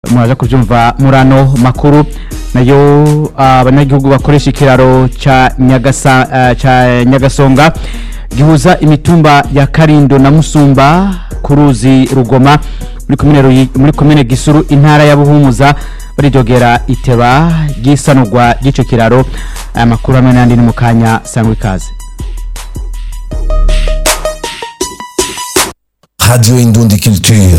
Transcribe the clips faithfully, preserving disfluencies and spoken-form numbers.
muraza kubyumva murano makuru nayo abanyagihugu bakoresha ikiraro cha Nyagasa uh, cha Nyagasonga gihuza imitumba ya Karindo na Musumba kuruzi Rugoma muri komine muri komine Gisuru intara ya Buhumuza barijogera iteba gisanurwa gico kiraro aya makuru amwe nandi ni mukanya sangwe kaze. Radio Indundi Culture.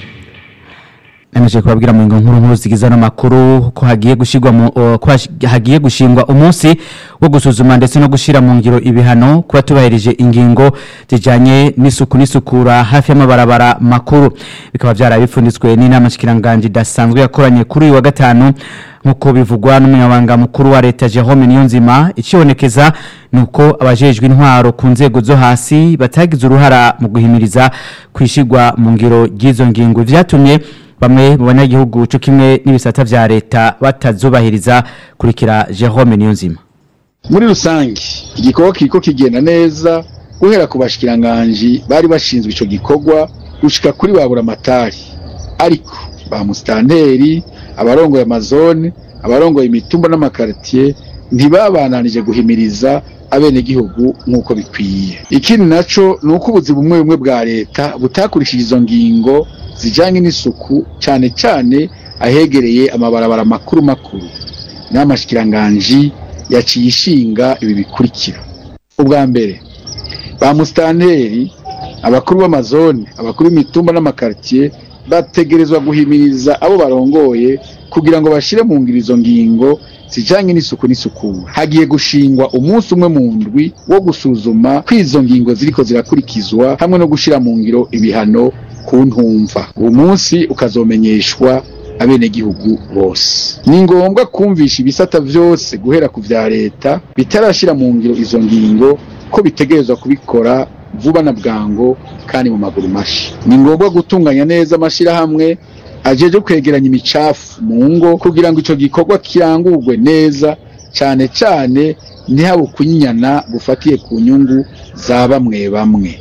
Nemeje kubabwira mu ngo nkuru nkuru zigiza no makuru ko hagiye gushigwa mu uh, ko hagiye gushingwa umunsi wo gusuzuma ndetse no gushira mu ngiro ibihano kuba tubahirije ingingo zijanye n'isuku n'isukura hafi y'amabarabara makuru bikaba byarabifunditswe n'inama shikiranganje dasanzwe yakoranye kuri uyu wa gatanu nkuko bivugwa n'umunyabanga mukuru wa leta Jerome Niyonzima ikibonekeza nuko abajejwe intwaro ku nzego zo hasi batagize uruhara mu guhimiriza kwishigwa mu ngiro gizo ngingo vyatumye bamwe mu banyagihugu cyo kimwe n'ibisata vya leta batazubahiriza kurikira Jerome Niyonzima. Muri rusangi igikorwa kiriko kigenda neza guhera ku bashikiranganje bari bashinzwe ico gikorwa gushika kuri babura matari ariko ba mustanteri abarongo ya mazone abarongo imitumba n'amakartier ntibabananije guhimiriza abene gihugu nkuko bikwiye. Ikindi naco nuko ubuzi bumwe bumwe bwa leta butakurishije izo ngingo zijanye n'isuku cyane cyane ahegereye amabarabara makuru makuru n'amashikiranganje yaciye ishinga ibi bikurikira. Ubwa mbere ba mustanteri abakuru b'amazone abakuru b'imitumba n'amakartier bategerezwa guhimiriza abo barongoye kugira ngo bashire mu ngirizo ngingo zijanye n'isuku n'isukura. Hagiye gushingwa umunsi umwe mu ndwi wo gusuzuma kwizo ngingo ziriko zirakurikizwa hamwe no gushira mu ngiro ibihano ku ntumva. Uwo munsi ukazomenyeshwa abene gihugu bose. Ni ngombwa kumvisha ibisata vyose guhera ku vya leta bitarashira mu ngiro izo ngingo ko bitegerezwa kubikora vuba na bwango kandi mu maguru mashi. Ni ngombwa gutunganya neza amashira hamwe ajeje kwegeranya imicafu mu ngo kugira ngo ico gikorwa kirangurwe neza cyane cyane ntihabu kunyinyana gufatiye ku nyungu za bamwe bamwe.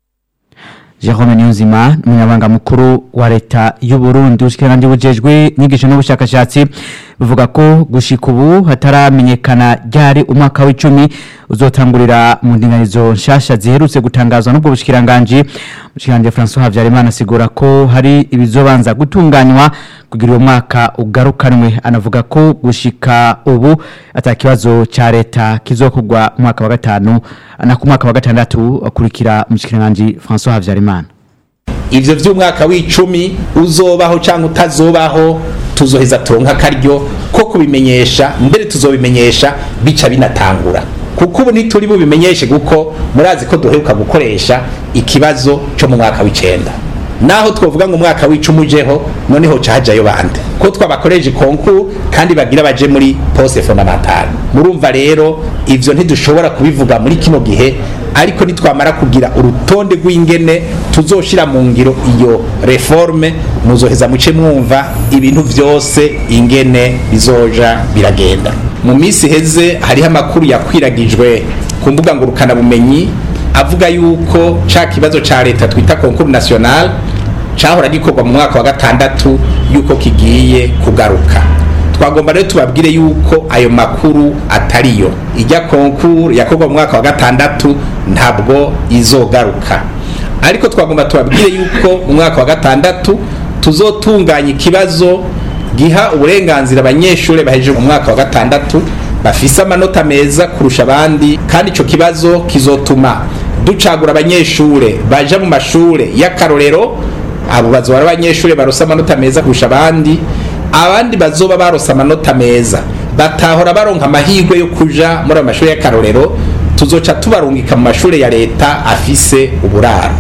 Jerome Niyonzima umunyabanga mukuru wa leta y'u Burundi ushikiranganje bujejwe nyigisho n'ubushakashatsi bivuga ko gushika ubu hataramenyekana ryari umwaka w'icumi uzotangurira mu ndinganizo nshasha ziherutse gutangazwa n'ubwo bushikiranganje. Mushikiranganje François Havyarimana asigura ko hari ibizobanza gutunganywa kugira uwo mwaka ugarukanwe. Anavuga ko gushika ubu atakibazo ca leta kizokugwa umwaka wa gatanu na ku mwaka wa gatandatu akurikira mushikiranganje François Havyarimana. Ivyo vy'umwaka w'icumi uzobaho canke utazobaho tuzoheza turonka karyo ko kubimenyesha mbere tuzobimenyesha bica binatangura kuko ubu nituri bubimenyeshe guko murazi ko duheruka gukoresha ikibazo cyo mu mwaka w'icenda naho twovuga ngo umwaka w'icumi ujeho noneho cahajayo bande ko twabakoreje konku kandi bagira baje muri poste fondamentale. Murumva rero ivyo ntidushobora kubivuga muri kino gihe ariko nitwamara kugira urutonde rw'ingene tuzoshira mu ngiro iyo reforme muzoheza muce mwumva ibintu vyose ingene bizoja biragenda. Mu misi heze hariho amakuru yakwiragijwe ku mbuga ngurukana bumenyi avuga yuko ca kibazo ca leta twita concours national cahora gikorwa mu mwaka wa gatandatu yuko kigiye kugaruka. Twagomba rero tubabwire yuko ayo makuru atariyo. Ijya concours yakorwa mu mwaka wa gatandatu ntabwo izogaruka. Ariko twagomba tubabwire yuko mu mwaka wa gatandatu tuzotunganya ikibazo giha uburenganzira abanyeshure baheje mu mwaka wa gatandatu bafise amanota meza kurusha abandi kandi ico kibazo kizotuma ducagura abanyeshure baje mu mashure y'akarorero abo bazora abanyeshure barosa amanota meza kurusha abandi abandi bazoba barosa amanota meza batahora baronka amahirwe yo kuja muri amashuri y'akarorero tuzoca tubarungika mu mashure ya leta afise uburaro.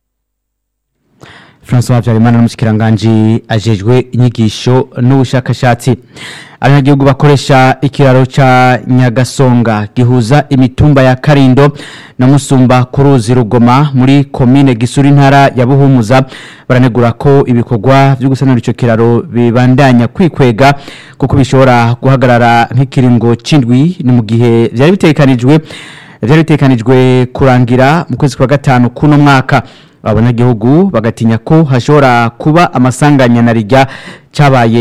François Havyarimana n'umushikiranganje ajejwe inyigisho n'ubushakashatsi. Abanyagihugu bakoresha ikiraro ca Nyagasonga gihuza imitumba ya Karindo na Musumba kuruzi Rugoma muri komine Gisuru intara ya Buhumuza baranegura ko ibikorwa byo gusanura ico kiraro bibandanya kwikwega kuko bishobora guhagarara nk'ikiringo cindwi ni mu gihe vyari bitekanijwe vyari bitekanijwe kurangira mu kwezi kwa gatanu kuno mwaka. abanyagihugu bagatinya ko hashobora kuba amasanganya na rijya cabaye